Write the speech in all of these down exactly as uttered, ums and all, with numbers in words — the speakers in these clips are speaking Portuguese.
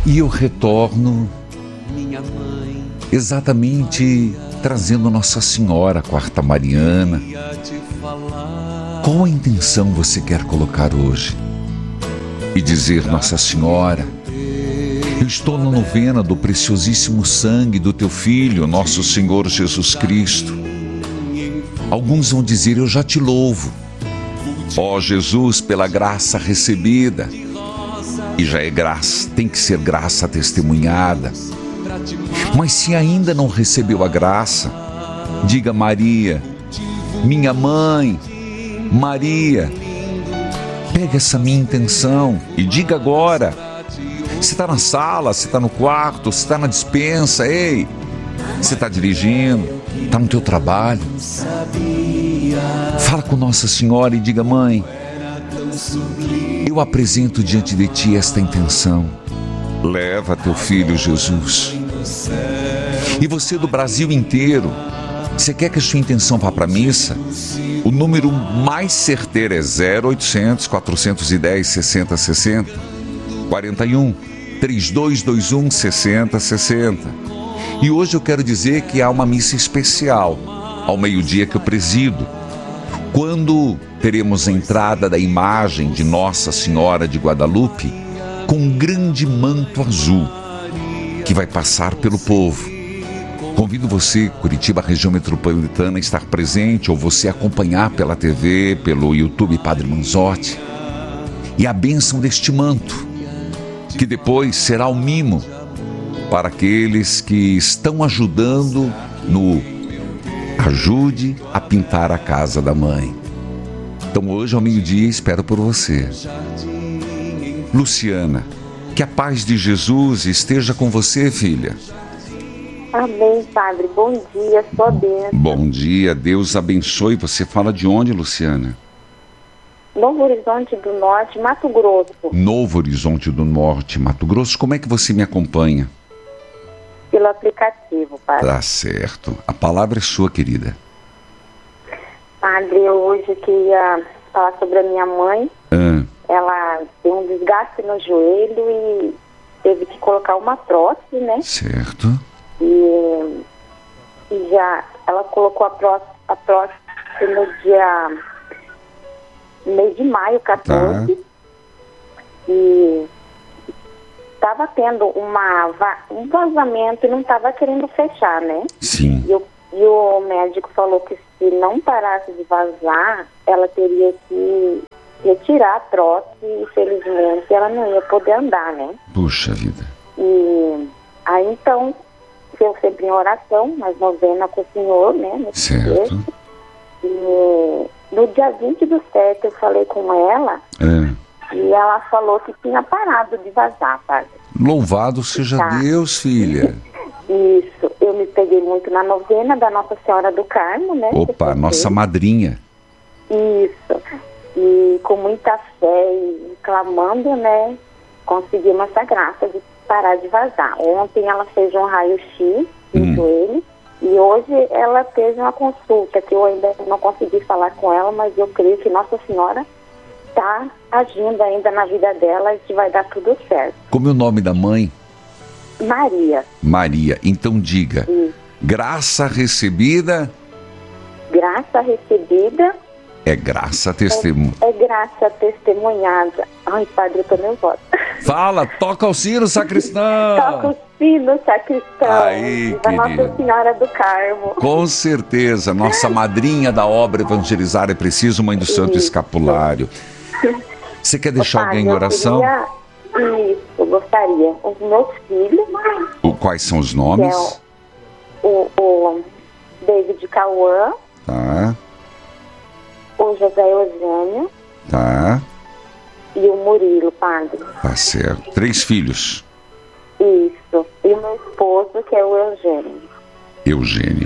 E eu retorno exatamente trazendo Nossa Senhora, a quarta Mariana. Qual a intenção você quer colocar hoje? E dizer: Nossa Senhora, eu estou na novena do preciosíssimo sangue do teu Filho, nosso Senhor Jesus Cristo. Alguns vão dizer: eu já te louvo, ó Jesus, pela graça recebida. E já é graça, tem que ser graça testemunhada. Mas se ainda não recebeu a graça, diga: Maria, minha mãe, Maria, pega essa minha intenção e diga agora. Você está na sala, você está no quarto, você está na despensa, ei, você está dirigindo, está no teu trabalho. Fala com Nossa Senhora e diga: mãe, eu apresento diante de ti esta intenção. Leva teu filho Jesus. E você do Brasil inteiro, você quer que a sua intenção vá para a missa? O número mais certeiro é zero oitocentos, quatrocentos e dez, sessenta, sessenta, quarenta e um, trinta e dois vinte e um, sessenta, sessenta. E hoje eu quero dizer que há uma missa especial, ao meio-dia, que eu presido, quando teremos a entrada da imagem de Nossa Senhora de Guadalupe com um grande manto azul que vai passar pelo povo. Convido você, Curitiba, região metropolitana, a estar presente, ou você acompanhar pela T V, pelo YouTube Padre Manzotti, e a bênção deste manto, que depois será o mimo para aqueles que estão ajudando no Ajude a Pintar a Casa da Mãe. Então hoje ao meio-dia espero por você. Luciana, que a paz de Jesus esteja com você, filha. Amém, Padre. Bom dia, sua bênção. Bom dia, Deus abençoe. Você fala de onde, Luciana? Novo Horizonte do Norte, Mato Grosso. Novo Horizonte do Norte, Mato Grosso. Como é que você me acompanha? Pelo aplicativo, Padre. Tá certo. A palavra é sua, querida. Padre, eu hoje queria falar sobre a minha mãe. Ah. Ela tem um desgaste no joelho e teve que colocar uma prótese, né? Certo. E, e já ela colocou a prótese, a prótese no dia no mês de maio, quatorze. Tá. E estava tendo uma, um vazamento e não estava querendo fechar, né? Sim. E, eu, e o médico falou que se não parasse de vazar, ela teria que retirar a prótese e, infelizmente, ela não ia poder andar, né? Puxa vida. E aí, então, eu sempre em oração, mas novena com o Senhor, né? Certo. Texto. E no dia vinte do sete eu falei com ela. É. E ela falou que tinha parado de vazar, Padre. Louvado seja tá. Deus, filha. Isso. Eu me peguei muito na novena da Nossa Senhora do Carmo, né? Opa, nossa madrinha. Isso. E com muita fé e clamando, né? Conseguimos essa graça de parar de vazar. Ontem ela fez um raio-x no hum. joelho. E hoje ela fez uma consulta, que eu ainda não consegui falar com ela, mas eu creio que Nossa Senhora está agindo ainda na vida dela e que vai dar tudo certo. Como é o nome da mãe? Maria. Maria. Então diga, Isso. Graça recebida... Graça recebida... É graça testemunhada. É, é graça testemunhada. Ai, Padre, eu tô nervosa. Fala, toca o sino, sacristão. Toca o sino, sacristão. Aí, da Nossa Senhora do Carmo. Com certeza, nossa madrinha da obra Evangelizar é Preciso, Mãe do Santo Isso. Escapulário. Você quer deixar Pai, alguém em oração? Queria... Isso, eu gostaria. Os meus filhos. O, quais são os nomes? É o, o, o David Cauã. Tá. O José Eugênio. Tá. E o Murilo, Padre. Tá certo. Três filhos. Isso. E o meu esposo, que é o Eugênio. Eugênio.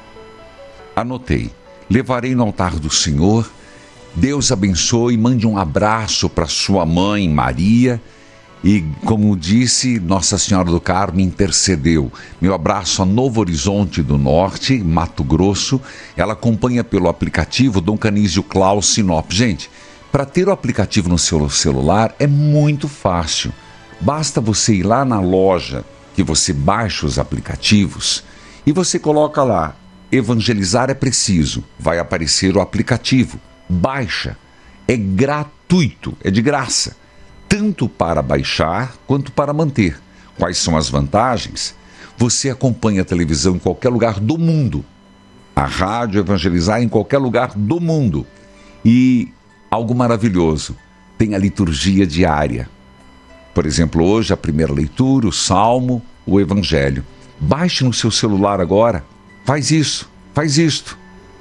Anotei. Levarei no altar do Senhor. Deus abençoe, mande um abraço para sua mãe, Maria. E, como disse, Nossa Senhora do Carmo intercedeu. Meu abraço a Novo Horizonte do Norte, Mato Grosso. Ela acompanha pelo aplicativo Dom Canísio Klaus Sinop. Gente, para ter o aplicativo no seu celular é muito fácil. Basta você ir lá na loja que você baixa os aplicativos e você coloca lá, evangelizar é preciso. Vai aparecer o aplicativo. Baixa. É gratuito, é de graça. Tanto para baixar quanto para manter. Quais são as vantagens? Você acompanha a televisão em qualquer lugar do mundo. A rádio Evangelizar em qualquer lugar do mundo. E algo maravilhoso, tem a liturgia diária. Por exemplo, hoje a primeira leitura, o Salmo, o Evangelho. Baixe no seu celular agora, faz isso, faz isto.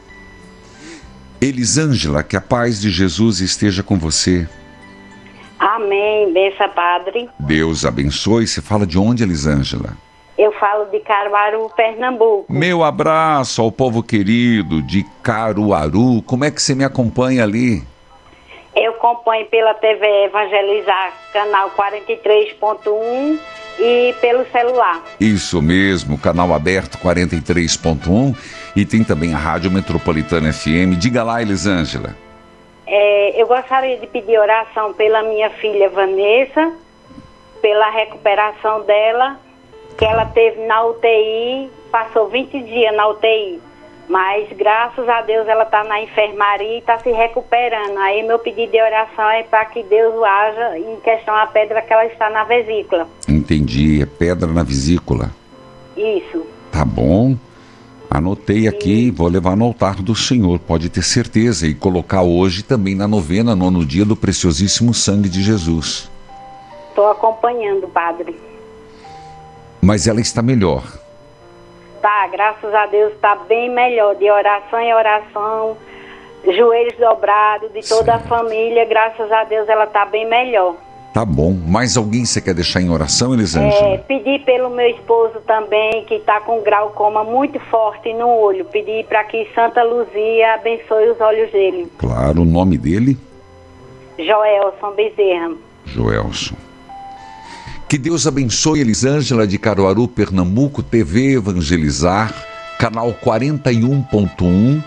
Elisângela, que a paz de Jesus esteja com você. Amém, benção, Padre. Deus abençoe. Você fala de onde, Elisângela? Eu falo de Caruaru, Pernambuco. Meu abraço ao povo querido de Caruaru. Como é que você me acompanha ali? Eu acompanho pela T V Evangelizar, canal quarenta e três ponto um e pelo celular. Isso mesmo, canal aberto quarenta e três ponto um e tem também a Rádio Metropolitana F M. Diga lá, Elisângela. É, eu gostaria de pedir oração pela minha filha Vanessa, pela recuperação dela, que ela teve na U T I, passou vinte dias na U T I, mas graças a Deus ela está na enfermaria e está se recuperando. Aí meu pedido de oração é para que Deus o haja em questão à pedra que ela está na vesícula. Entendi, é pedra na vesícula. Isso. Tá bom. Anotei aqui, vou levar no altar do Senhor, pode ter certeza, e colocar hoje também na novena, nono dia do preciosíssimo sangue de Jesus. Estou acompanhando, Padre. Mas ela está melhor. Tá, graças a Deus está bem melhor, de oração em oração, joelhos dobrados, de toda certo. A família, graças a Deus ela está bem melhor. Tá bom. Mais alguém você quer deixar em oração, Elisângela? É, pedir pelo meu esposo também, que está com glaucoma muito forte no olho. Pedir para que Santa Luzia abençoe os olhos dele. Claro, o nome dele? Joelson Bezerra. Joelson. Que Deus abençoe Elisângela de Caruaru, Pernambuco, T V Evangelizar, canal quarenta e um ponto um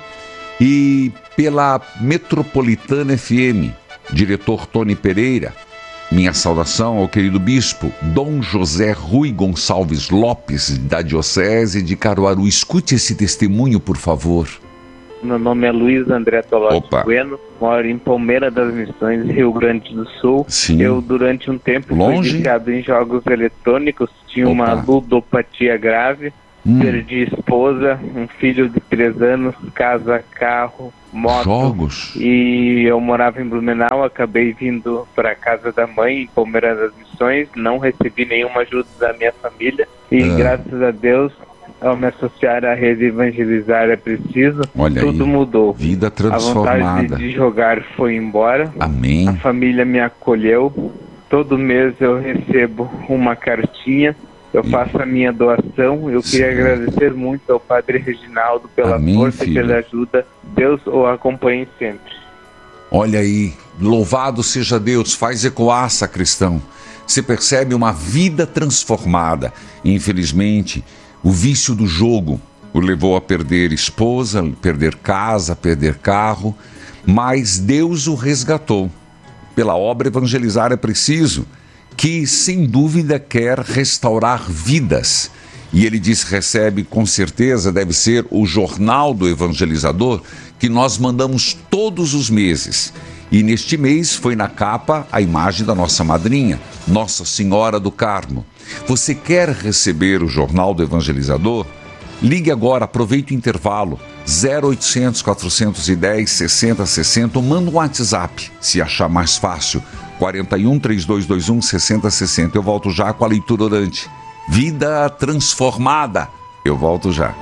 e pela Metropolitana F M, diretor Tony Pereira. Minha saudação ao querido bispo Dom José Rui Gonçalves Lopes, da Diocese de Caruaru. Escute esse testemunho, por favor. Meu nome é Luiz André Tolotti Bueno, moro em Palmeira das Missões, Rio Grande do Sul. Sim. Eu, durante um tempo, Longe? fui viciado em jogos eletrônicos, tinha Opa. uma ludopatia grave, hum. perdi esposa, um filho de três anos, casa, carro, moto. Jogos? E eu morava em Blumenau, acabei vindo para a casa da mãe, em Palmeira das Missões, não recebi nenhuma ajuda da minha família e, ah. graças a Deus, ao me associar à rede Evangelizar é preciso, Olha tudo aí. Mudou. Vida transformada. A vontade de jogar foi embora. Amém. A família me acolheu. Todo mês eu recebo uma cartinha. Eu faço a minha doação. Eu queria Sim. agradecer muito ao Padre Reginaldo pela Amém, força filho. e pela ajuda. Deus o acompanhe sempre. Olha aí, louvado seja Deus, faz ecoar, sacristão. Você percebe uma vida transformada. Infelizmente, o vício do jogo o levou a perder esposa, perder casa, perder carro, mas Deus o resgatou. Pela obra Evangelizar é preciso, que sem dúvida quer restaurar vidas. E ele diz, recebe com certeza, deve ser o Jornal do Evangelizador, que nós mandamos todos os meses. E neste mês foi na capa a imagem da nossa madrinha, Nossa Senhora do Carmo. Você quer receber o Jornal do Evangelizador? Ligue agora, aproveite o intervalo, zero oitocentos, quatrocentos e dez, sessenta sessenta, ou manda um WhatsApp, se achar mais fácil, quarenta e um, trinta e dois vinte e um, sessenta sessenta. Eu volto já com a leitura orante. Vida transformada. Eu volto já.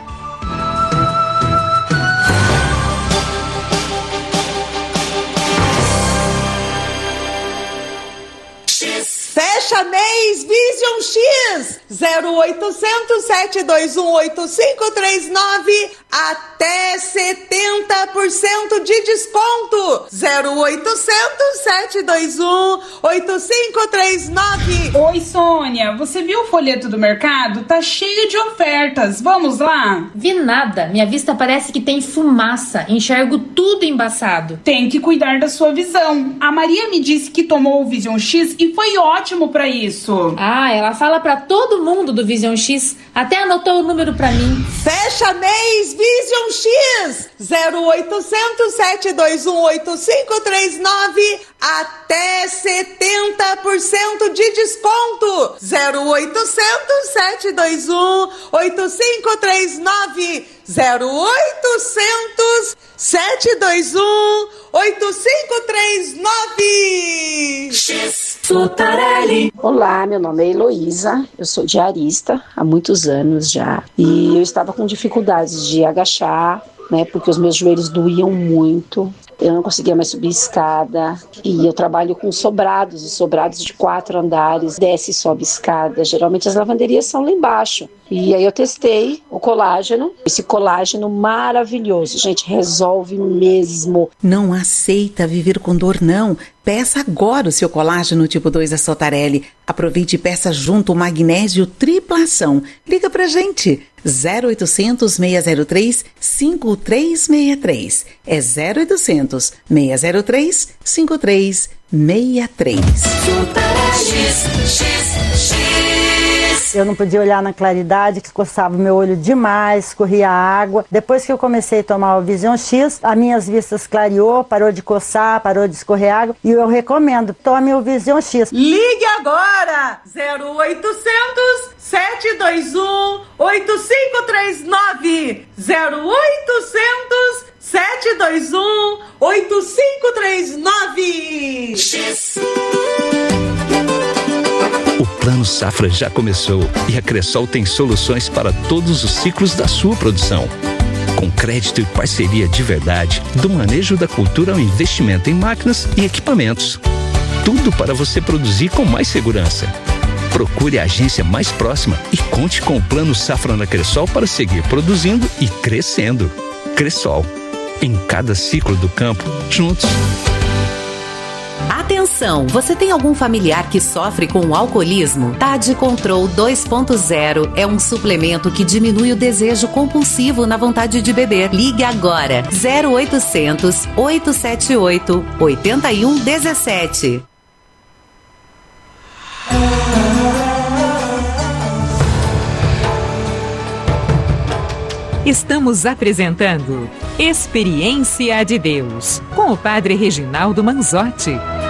Fecha mês Vision X zero oitocentos, sete dois um, oito cinco três nove. até setenta por cento de desconto. zero oitocentos, sete dois um, oito cinco três nove. Oi, Sônia, você viu o folheto do mercado? Tá cheio de ofertas, vamos lá? Vi nada, minha vista parece que tem fumaça, enxergo tudo embaçado. Tem que cuidar da sua visão. A Maria me disse que tomou o Vision X e foi ótimo pra isso. Ah, ela fala pra todo mundo do Vision X, até anotou o número pra mim. Fecha mês Vision X, zero oitocentos, sete dois um, oito cinco três nove, até setenta por cento de desconto. zero oitocentos, sete dois um, oito cinco três nove, zero oitocentos, sete dois um, oito cinco três nove. X Sotarelli. Olá, meu nome é Heloísa, eu sou diarista há muitos anos já e eu estava com dificuldades de agachar, né, porque os meus joelhos doíam muito. Eu não conseguia mais subir escada e eu trabalho com sobrados, e sobrados de quatro andares, desce e sobe escada. Geralmente as lavanderias são lá embaixo. E aí eu testei o colágeno, esse colágeno maravilhoso, gente, resolve mesmo. Não aceita viver com dor, não. Peça agora o seu colágeno tipo dois da Sotarelli. Aproveite e peça junto o magnésio triplação. Liga pra gente. zero oitocentos, seis zero três, cinco três seis três. É zero oitocentos, seis zero três, cinco três seis três. Eu não podia olhar na claridade, que coçava o meu olho demais, escorria água. Depois que eu comecei a tomar o Vision X, as minhas vistas clareou, parou de coçar, parou de escorrer água. E eu recomendo, tome o Vision X. Ligue agora! zero oitocentos, sete dois um, oito cinco três nove. zero oitocentos, sete dois um, oito cinco três nove. X. O Plano Safra já começou e a Cressol tem soluções para todos os ciclos da sua produção. Com crédito e parceria de verdade, do manejo da cultura ao investimento em máquinas e equipamentos. Tudo para você produzir com mais segurança. Procure a agência mais próxima e conte com o Plano Safra na Cressol para seguir produzindo e crescendo. Cressol, em cada ciclo do campo, juntos. Atenção, você tem algum familiar que sofre com alcoolismo? Tade Control dois ponto zero é um suplemento que diminui o desejo compulsivo na vontade de beber. Ligue agora, zero oitocentos, oito sete oito, oito um um sete. Estamos apresentando Experiência de Deus, com o Padre Reginaldo Manzotti.